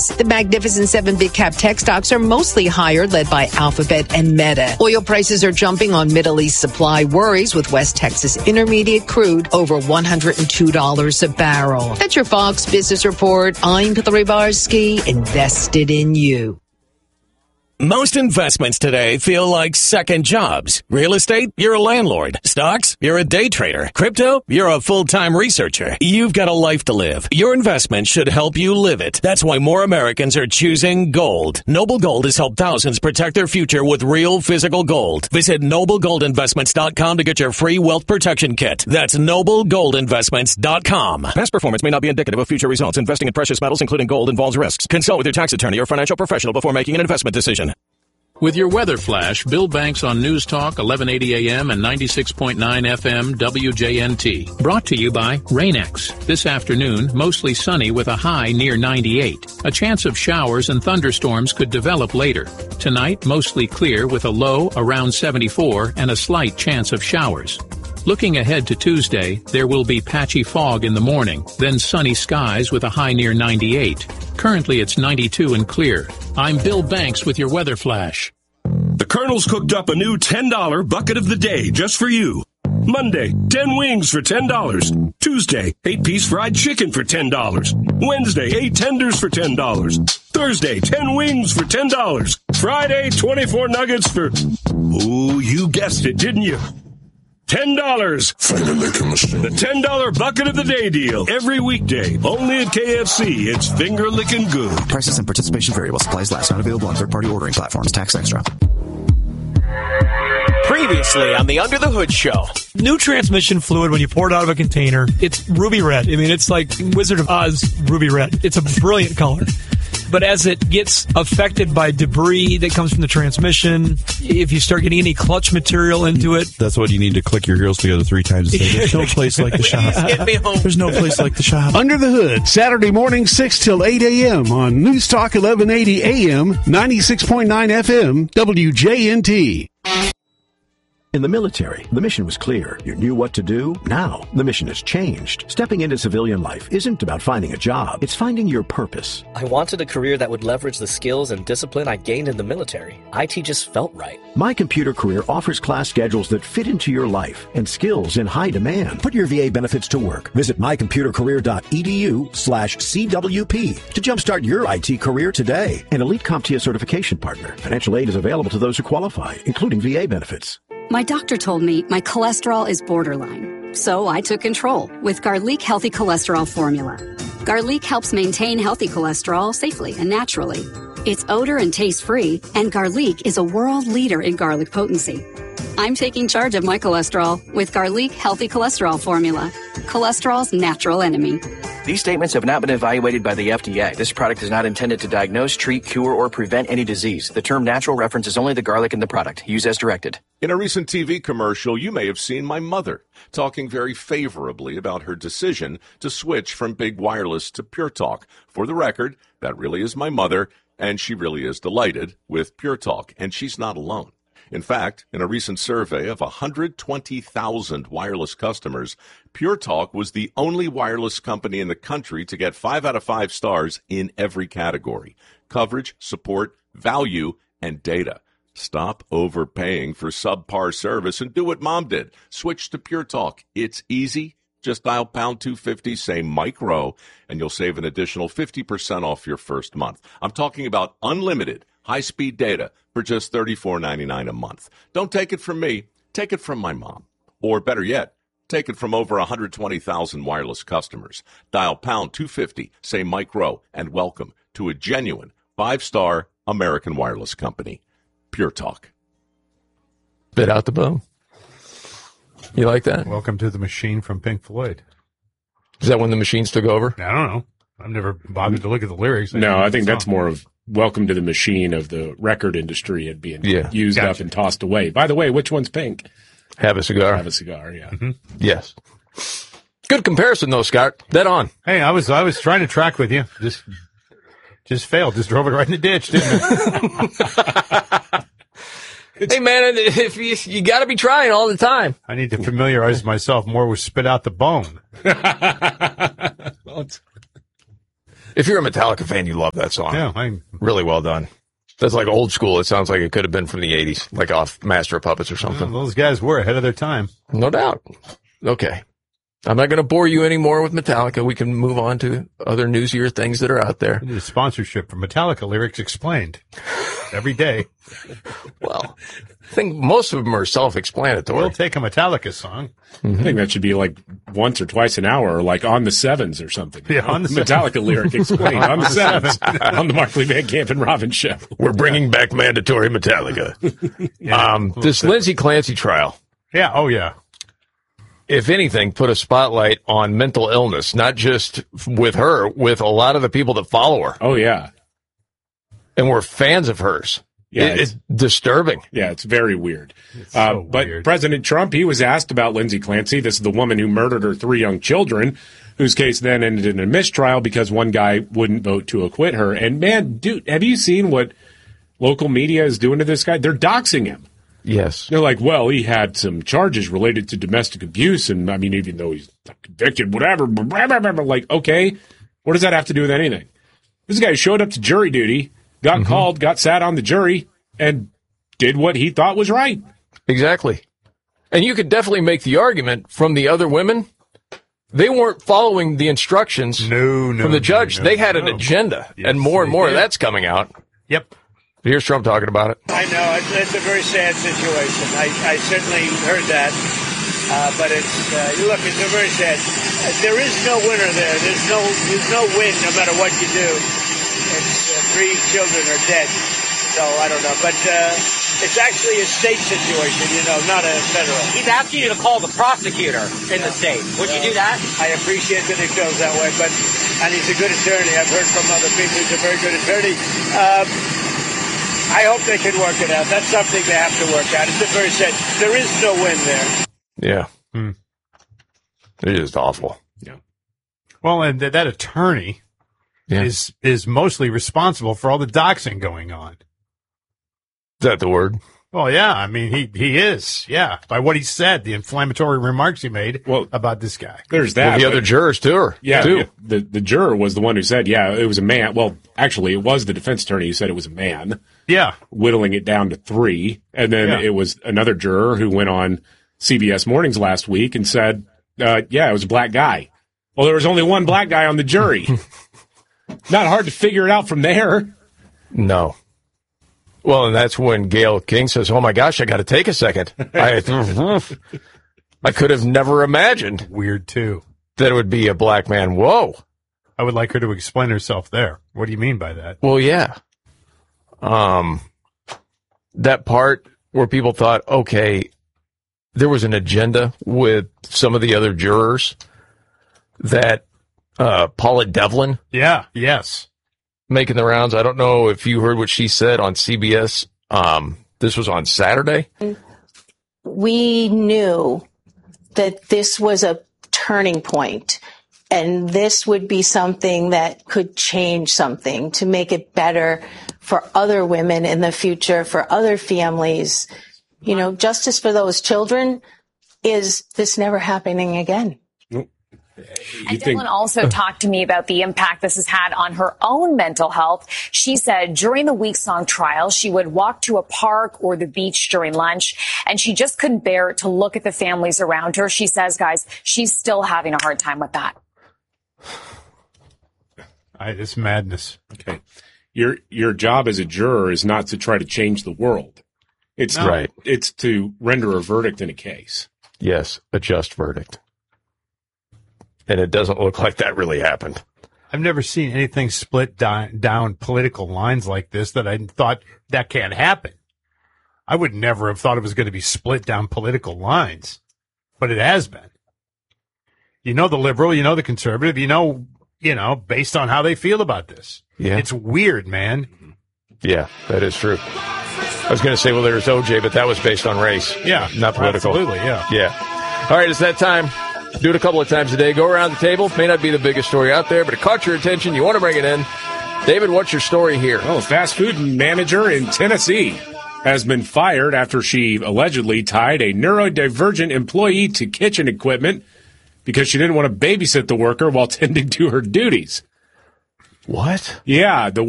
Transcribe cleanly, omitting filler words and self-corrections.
The Magnificent 7 big cap tech stocks are mostly higher, led by Alphabet and Meta. Oil prices are jumping on Middle East supply worries, with West Texas Intermediate crude over $102 a barrel. That's your Fox Business Report. I'm Hillary Barsky, invested in you. Most investments today feel like second jobs. Real estate, you're a landlord. Stocks, you're a day trader. Crypto, you're a full-time researcher. You've got a life to live. Your investment should help you live it. That's why more Americans are choosing gold. Noble Gold has helped thousands protect their future with real physical gold. Visit NobleGoldInvestments.com to get your free wealth protection kit. That's NobleGoldInvestments.com. Past performance may not be indicative of future results. Investing in precious metals, including gold, involves risks. Consult with your tax attorney or financial professional before making an investment decision. With your weather flash, Bill Banks on News Talk 1180 AM and 96.9 FM WJNT. Brought to you by Rain-X. This afternoon, mostly sunny with a high near 98. A chance of showers and thunderstorms could develop later. Tonight, mostly clear with a low around 74 and a slight chance of showers. Looking ahead to Tuesday, there will be patchy fog in the morning, then sunny skies with a high near 98. Currently, it's 92 and clear. I'm Bill Banks with your weather flash. The Colonel's cooked up a new $10 bucket of the day just for you. Monday, 10 wings for $10. Tuesday, 8-piece fried chicken for $10. Wednesday, 8 tenders for $10. Thursday, 10 wings for $10. Friday, 24 nuggets for... Ooh, you guessed it, didn't you? $10. Finger licking machine. The $10 bucket of the day deal. Every weekday. Only at KFC. It's finger licking good. Prices and participation variable. Supplies last. Not available on third-party ordering platforms. Tax extra. Previously on the Under the Hood Show. New transmission fluid, when you pour it out of a container, it's ruby red. I mean, it's like Wizard of Oz ruby red. It's a brilliant color. But as it gets affected by debris that comes from the transmission, if you start getting any clutch material into it... That's what you need to click your heels together 3 times a day. There's no place like the shop. There's no place like the shop. Under the Hood, Saturday morning, 6 till 8 a.m. on News Talk 1180 AM, 96.9 FM, WJNT. In the military, the mission was clear. You knew what to do. Now, the mission has changed. Stepping into civilian life isn't about finding a job. It's finding your purpose. I wanted a career that would leverage the skills and discipline I gained in the military. IT just felt right. My Computer Career offers class schedules that fit into your life and skills in high demand. Put your VA benefits to work. Visit mycomputercareer.edu/CWP to jumpstart your IT career today. An elite CompTIA certification partner. Financial aid is available to those who qualify, including VA benefits. My doctor told me my cholesterol is borderline, so I took control with Garlic Healthy Cholesterol Formula. Garlic helps maintain healthy cholesterol safely and naturally. It's odor and taste-free, and Garlic is a world leader in garlic potency. I'm taking charge of my cholesterol with Garlic Healthy Cholesterol Formula, cholesterol's natural enemy. These statements have not been evaluated by the FDA. This product is not intended to diagnose, treat, cure, or prevent any disease. The term natural references only the garlic in the product. Use as directed. In a recent TV commercial, you may have seen my mother talking very favorably about her decision to switch from Big Wireless to Pure Talk. For the record, that really is my mother, and she really is delighted with Pure Talk, and she's not alone. In fact, in a recent survey of 120,000 wireless customers, Pure Talk was the only wireless company in the country to get 5 out of 5 stars in every category: coverage, support, value, and data. Stop overpaying for subpar service and do what Mom did. Switch to Pure Talk. It's easy. Just dial pound 250, say Mike Rowe, and you'll save an additional 50% off your first month. I'm talking about unlimited high-speed data for just $34.99 a month. Don't take it from me. Take it from my mom. Or better yet, take it from over 120,000 wireless customers. Dial pound 250, say Mike Rowe, and welcome to a genuine 5-star American wireless company. Pure Talk. Bit out the bone. You like that? Welcome to the Machine from Pink Floyd. Is that when the Machines took over? I don't know. I've never bothered to look at the lyrics. No, I think that's more of Welcome to the Machine of the record industry and being used up and tossed away. By the way, which one's pink? Have a cigar. Have a cigar, yeah. Mm-hmm. Yes. Good comparison, though, Scott. Dead on. Hey, I was trying to track with you. Just failed. Just drove it right in the ditch, didn't it? Hey, man, if you got to be trying all the time. I need to familiarize myself more with Spit Out the Bone. If you're a Metallica fan, you love that song. Yeah, really well done. That's like old school. It sounds like it could have been from the 80s, like off Master of Puppets or something. Well, those guys were ahead of their time. No doubt. Okay. I'm not going to bore you anymore with Metallica. We can move on to other newsier things that are out there. We need a sponsorship for Metallica Lyrics Explained every day. Well, I think most of them are self-explanatory. We'll take a Metallica song. I think that should be like once or twice an hour, or like on the sevens or something. Yeah, on the Metallica Lyric Explained on the sevens on the Markley Van Camp and Robbins show. We're bringing back mandatory Metallica. This Lindsay Clancy trial. Yeah. Oh, yeah. If anything, put a spotlight on mental illness, not just with her, with a lot of the people that follow her. Oh, yeah. And we're fans of hers. Yeah, it's disturbing. Yeah, it's very weird. But weird. President Trump, he was asked about Lindsay Clancy. This is the woman who murdered her 3 young children, whose case then ended in a mistrial because one guy wouldn't vote to acquit her. And, man, dude, have you seen what local media is doing to this guy? They're doxing him. Yes. They're like, well, he had some charges related to domestic abuse, and I mean, even though he's convicted, whatever, like, okay, what does that have to do with anything? This guy showed up to jury duty, got called, got sat on the jury, and did what he thought was right. Exactly. And you could definitely make the argument from the other women, they weren't following the instructions from the judge. They had an agenda, and more of that's coming out. Yep. Here's Trump talking about it. I know. It's a very sad situation. I certainly heard that. But look, it's a very sad. There is no winner there. There's no win no matter what you do. It's 3 children are dead. So I don't know. But it's actually a state situation, not a federal. He's asking you to call the prosecutor in the state. Would you do that? I appreciate that he feels that way. And he's a good attorney. I've heard from other people he's a very good attorney. I hope they can work it out. That's something they have to work out. It's a very sad. There is no win there. Yeah. It is awful. Yeah. Well, and that attorney is mostly responsible for all the doxing going on. Is that the word? Well, yeah. I mean, he is. Yeah. By what he said, the inflammatory remarks he made about this guy. There's that. Well, the other jurors, too. Yeah. The juror was the one who said, it was a man. Well, actually, it was the defense attorney who said it was a man. Yeah. Whittling it down to 3. And then it was another juror who went on CBS Mornings last week and said, it was a black guy. Well, there was only one black guy on the jury. Not hard to figure it out from there. No. Well, and that's when Gayle King says, oh, my gosh, I got to take a second. I could have never imagined. Weird, too. That it would be a black man. Whoa. I would like her to explain herself there. What do you mean by that? Well, yeah. That part where people thought, okay, there was an agenda with some of the other jurors that Paula Devlin. Yeah, yes. Making the rounds. I don't know if you heard what she said on CBS. This was on Saturday. We knew that this was a turning point, and this would be something that could change something to make it better for other women in the future, for other families. Justice for those children is this never happening again. And Devlin also talked to me about the impact this has had on her own mental health. She said during the week-long trial, she would walk to a park or the beach during lunch, and she just couldn't bear to look at the families around her. She says, guys, she's still having a hard time with that. It's madness. Okay. Your job as a juror is not to try to change the world. It's right. It's to render a verdict in a case. Yes, a just verdict. And it doesn't look like that really happened. I've never seen anything split down political lines like this that I thought that can't happen. I would never have thought it was going to be split down political lines, but it has been. The liberal, the conservative, based on how they feel about this. Yeah. It's weird, man. Yeah, that is true. I was going to say, well, there's OJ, but that was based on race. Yeah. Not political. Absolutely, yeah. Yeah. All right, it's that time. Do it a couple of times a day. Go around the table. May not be the biggest story out there, but it caught your attention. You want to bring it in. David, what's your story here? Oh, fast food manager in Tennessee has been fired after she allegedly tied a neurodivergent employee to kitchen equipment because she didn't want to babysit the worker while tending to her duties. What? Yeah, the